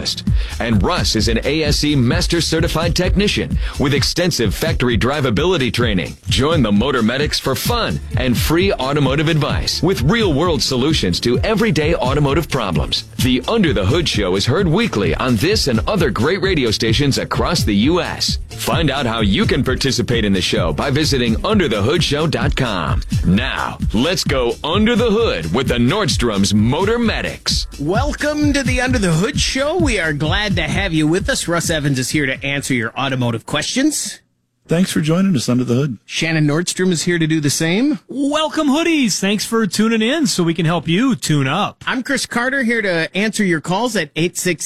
specialist. And Russ is an ASE Master Certified Technician with extensive factory drivability training. Join the Motor Medics for fun and free automotive advice with real-world solutions to everyday automotive problems. The Under the Hood Show is heard weekly on this and other great radio stations across the U.S. Find out how you can participate in the show by visiting underthehoodshow.com. Now, let's go under the hood with the Nordstrom's Motor Medics. Welcome to the Under the Hood Show. We are glad to have you with us. Russ Evans is here to answer your automotive questions. Thanks for joining us under the hood. Shannon Nordstrom is here to do the same. Welcome, hoodies. Thanks for tuning in so we can help you tune up. I'm Chris Carter, here to answer your calls at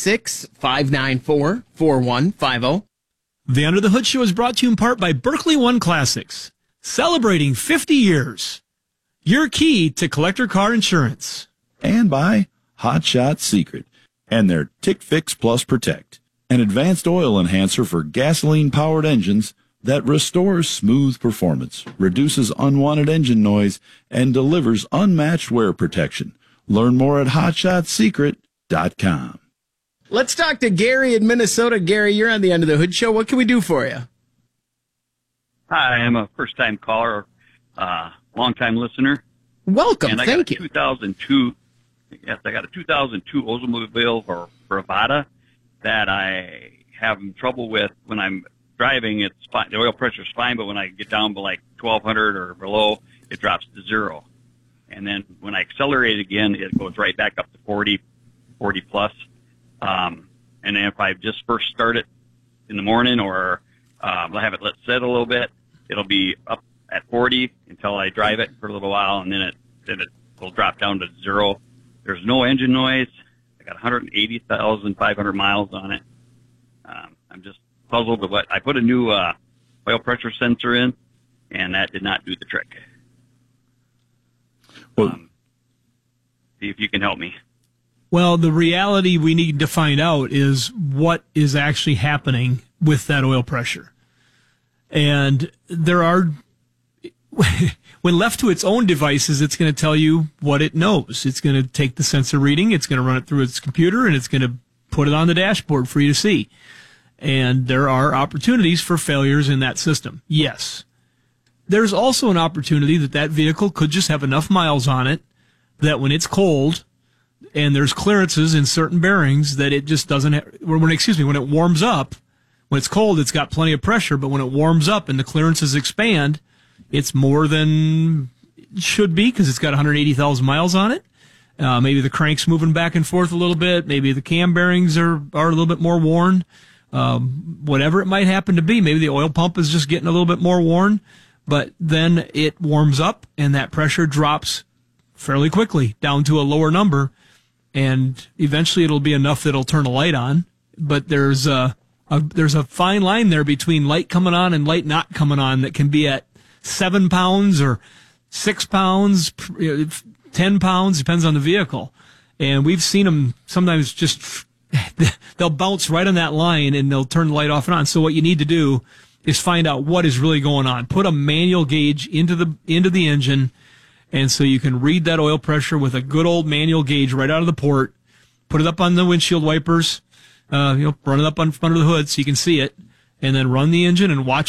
866-594-4150. The Under the Hood Show is brought to you in part by Berkeley One Classics, celebrating 50 years. Your key to collector car insurance. And by Hot Shot Secret and their Tick Fix Plus Protect, an advanced oil enhancer for gasoline-powered engines that restores smooth performance, reduces unwanted engine noise, and delivers unmatched wear protection. Learn more at HotShotSecret.com. Let's talk to Gary in Minnesota. Gary, you're on the Under the Hood Show. What can we do for you? Hi, I'm a first-time caller, long-time listener. Welcome. And Thank you. 2002. Yes, I got a 2002 Oldsmobile for Bravada that I have trouble with when I'm driving. It's fine. The oil pressure is fine, but when I get down to like 1200 or below, it drops to 0. And then when I accelerate again, it goes right back up to 40 plus. And then if I just first start it in the morning or I'll have it let sit a little bit, it'll be up at 40 until I drive it for a little while, and then it will drop down to 0. There's no engine noise. I got 180,500 miles on it. I'm just puzzled with what I put a new oil pressure sensor in, and that did not do the trick. Well, see if you can help me. Well, the reality we need to find out is what is actually happening with that oil pressure. And there are, when left to its own devices, it's going to tell you what it knows. It's going to take the sensor reading, it's going to run it through its computer, and it's going to put it on the dashboard for you to see. And there are opportunities for failures in that system. Yes. There's also an opportunity that vehicle could just have enough miles on it that when it's cold and there's clearances in certain bearings that it just doesn't have, when it warms up, when it's cold, it's got plenty of pressure, but when it warms up and the clearances expand, it's more than it should be because it's got 180,000 miles on it. Maybe the crank's moving back and forth a little bit. Maybe the cam bearings are a little bit more worn. Whatever it might happen to be. Maybe the oil pump is just getting a little bit more worn, but then it warms up and that pressure drops fairly quickly down to a lower number, and eventually it'll be enough that it'll turn a light on. But there's a fine line there between light coming on and light not coming on that can be at 7 pounds or 6 pounds, 10 pounds, depends on the vehicle. And we've seen them sometimes just, they'll bounce right on that line and they'll turn the light off and on. So what you need to do is find out what is really going on. Put a manual gauge into the engine, and so you can read that oil pressure with a good old manual gauge right out of the port. Put it up on the windshield wipers, run it up on front of the hood so you can see it, and then run the engine and watch